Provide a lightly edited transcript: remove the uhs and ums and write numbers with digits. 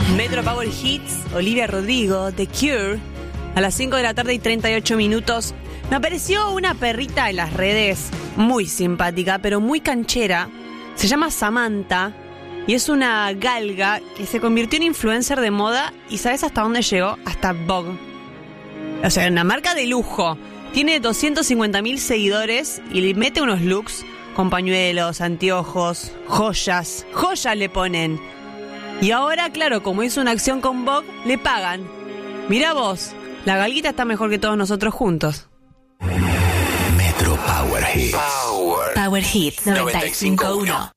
Metro Power Hits, Olivia Rodrigo, The Cure, a las 5 de la tarde y 38 minutos. Me apareció una perrita en las redes, muy simpática, pero muy canchera. Se llama Samantha y es una galga que se convirtió en influencer de moda y ¿sabes hasta dónde llegó? Hasta Vogue. O sea, una marca de lujo. Tiene 250.000 seguidores y le mete unos looks con pañuelos, anteojos, joyas. Joyas le ponen. Y ahora, claro, como hizo una acción con Vogue, le pagan. Mirá vos, la galguita está mejor que todos nosotros juntos. Metro Power Hits. Power Hits 95.1.